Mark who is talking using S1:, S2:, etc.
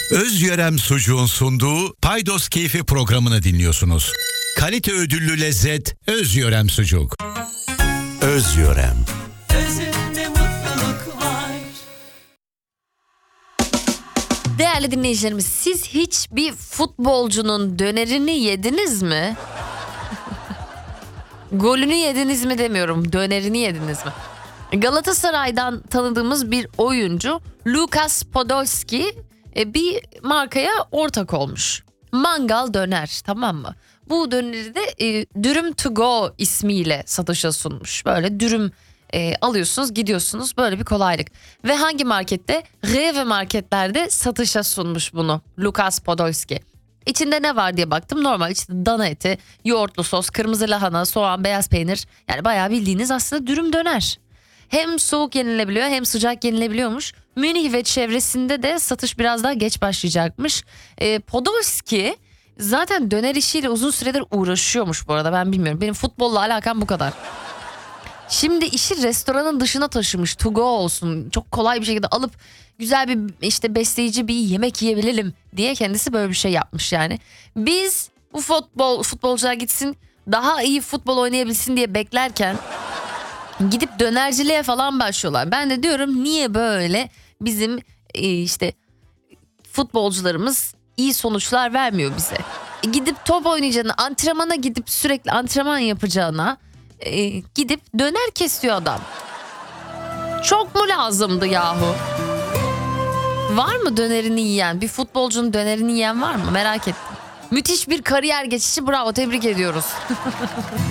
S1: Özyörem Sucuğun sunduğu Paydos Keyfi programını dinliyorsunuz. Kalite ödüllü lezzet Özyörem Sucuk. Özyörem.
S2: Özünde mutluluk var.
S3: Değerli dinleyicilerimiz, siz hiç bir futbolcunun dönerini yediniz mi? Golünü yediniz mi demiyorum, dönerini yediniz mi? Galatasaray'dan tanıdığımız bir oyuncu Lukas Podolski bir markaya ortak olmuş. Mangal döner, tamam mı? Bu döneri de Dürüm To Go ismiyle satışa sunmuş. Böyle dürüm alıyorsunuz, gidiyorsunuz, böyle bir kolaylık. Ve hangi markette? Rewe marketlerde satışa sunmuş bunu Lukas Podolski. İçinde ne var diye baktım. Normal içinde dana eti, yoğurtlu sos, kırmızı lahana, soğan, beyaz peynir. Yani bayağı bildiğiniz aslında dürüm döner. Hem soğuk yenilebiliyor hem sıcak yenilebiliyormuş. Münih ve çevresinde de satış biraz daha geç başlayacakmış. Podolski zaten döner işiyle uzun süredir uğraşıyormuş bu arada, ben bilmiyorum. Benim futbolla alakam bu kadar. Şimdi işi restoranın dışına taşımış, to go olsun, çok kolay bir şekilde alıp güzel bir işte besleyici bir yemek yiyebilelim diye kendisi böyle bir şey yapmış yani. Biz bu futbolcular gitsin, daha iyi futbol oynayabilsin diye beklerken gidip dönerciliğe falan başlıyorlar. Ben de diyorum, niye böyle bizim işte futbolcularımız iyi sonuçlar vermiyor bize? Gidip top oynayacağına, antrenmana gidip sürekli antrenman yapacağına gidip döner kesiyor adam. Çok mu lazımdı yahu? Var mı dönerini yiyen, bir futbolcunun dönerini yiyen var mı? Merak ettim. Müthiş bir kariyer geçişi, bravo, tebrik ediyoruz.